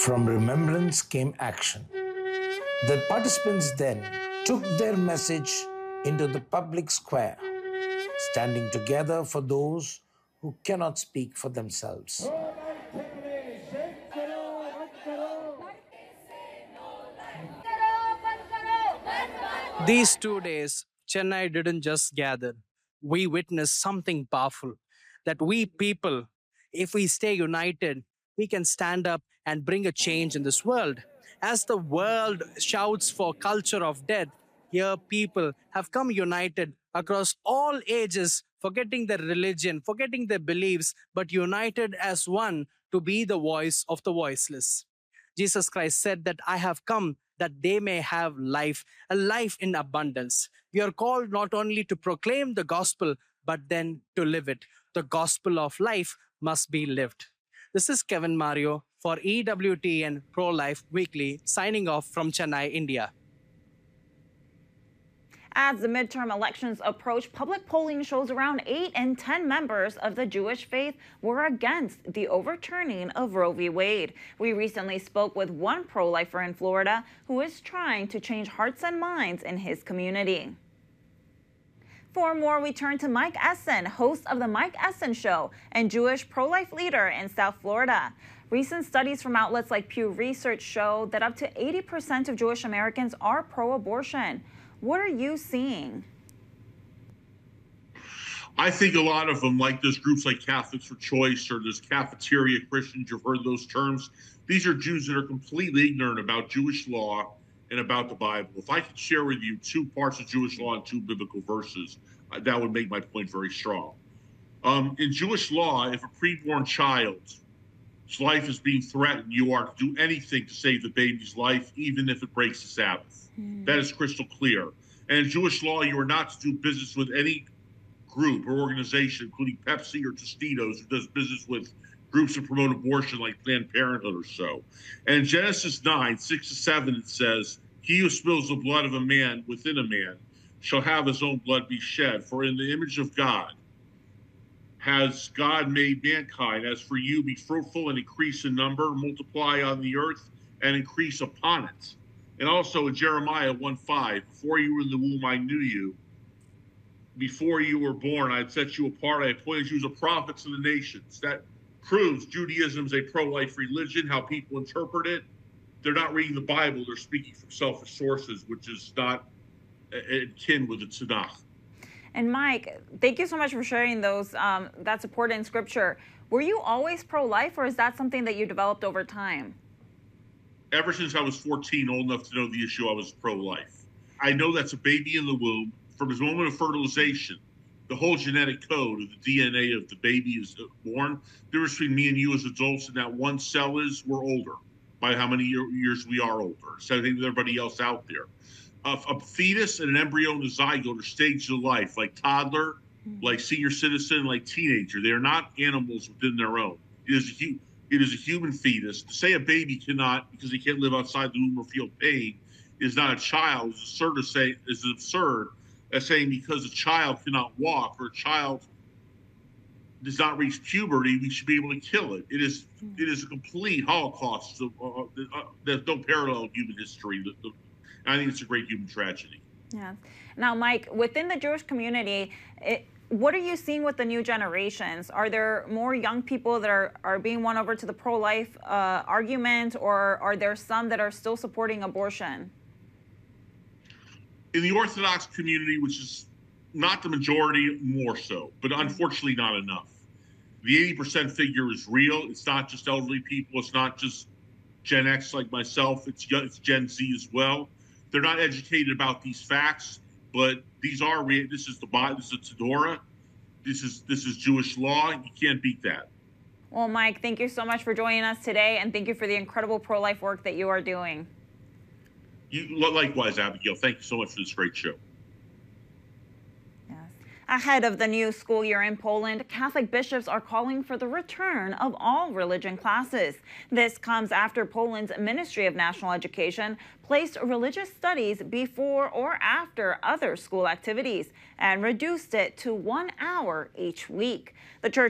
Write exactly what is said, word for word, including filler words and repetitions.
From remembrance came action. The participants then took their message into the public square, standing together for those who cannot speak for themselves. These two days, Chennai didn't just gather. We witnessed something powerful, that we people, if we stay united, we can stand up and bring a change in this world. As the world shouts for culture of death, here people have come united across all ages, forgetting their religion, forgetting their beliefs, but united as one to be the voice of the voiceless. Jesus Christ said that I have come that they may have life, a life in abundance. We are called not only to proclaim the gospel, but then to live it. The gospel of life must be lived. This is Kevin Mario for E W T N Pro-Life Weekly, signing off from Chennai, India. As the midterm elections approach, public polling shows around eight in ten members of the Jewish faith were against the overturning of Roe v. Wade. We recently spoke with one pro-lifer in Florida who is trying to change hearts and minds in his community. For more, we turn to Mike Essen, host of The Mike Essen Show and Jewish pro-life leader in South Florida. Recent studies from outlets like Pew Research show that up to eighty percent of Jewish Americans are pro-abortion. What are you seeing? I think a lot of them, like those groups like Catholics for Choice or those cafeteria Christians, you've heard those terms. These are Jews that are completely ignorant about Jewish law and about the Bible. If I could share with you two parts of Jewish law and two biblical verses, uh, that would make my point very strong. Um, in Jewish law, if a preborn child's life is being threatened, you are to do anything to save the baby's life, even if it breaks the Sabbath. Mm. That is crystal clear. And in Jewish law, you are not to do business with any group or organization, including Pepsi or Tostitos, who does business with groups that promote abortion like Planned Parenthood or so. And in Genesis nine, six to seven, it says, he who spills the blood of a man within a man shall have his own blood be shed. For in the image of God has God made mankind. As for you, be fruitful and increase in number, multiply on the earth and increase upon it. And also in Jeremiah one five, before you were in the womb, I knew you. Before you were born, I had set you apart. I appointed you as a prophet to the nations. That proves Judaism is a pro-life religion, how people interpret it. They're not reading the Bible. They're speaking from selfish sources, which is not akin with the Tanakh. And Mike, thank you so much for sharing those, um, that support in Scripture. Were you always pro-life, or is that something that you developed over time? Ever since I was fourteen, old enough to know the issue, I was pro-life. I know that's a baby in the womb. From his moment of fertilization, the whole genetic code of the D N A of the baby is born. The difference between me and you as adults in that one cell is we're older by how many year, years we are older. So with everybody else out there. Uh, a fetus and an embryo and a zygote are stages of life, like toddler, mm-hmm. like senior citizen, like teenager. They are not animals within their own. It is a It is a human fetus. To say a baby cannot, because he can't live outside the womb or feel pain, is not a child. It's absurd to say, is absurd as saying because a child cannot walk or a child does not reach puberty, we should be able to kill it. It is it is a complete holocaust. Of, uh, uh, there's no parallel in human history. The, the, I think it's a great human tragedy. Yeah. Now, Mike, within the Jewish community, it, what are you seeing with the new generations? Are there more young people that are, are being won over to the pro-life uh, argument, or are there some that are still supporting abortion? In the Orthodox community, which is not the majority, more so, but unfortunately not enough. The eighty percent figure is real. It's not just elderly people. It's not just Gen X like myself. It's, it's Gen Z as well. They're not educated about these facts, but these are real. This is the Bible. This is Torah. This is this is Jewish law. You can't beat that. Well, Mike, thank you so much for joining us today, and thank you for the incredible pro-life work that you are doing. You, likewise, Abigail. Thank you so much for this great show. Yes. Ahead of the new school year in Poland, Catholic bishops are calling for the return of all religion classes. This comes after Poland's Ministry of National Education placed religious studies before or after other school activities and reduced it to one hour each week. The church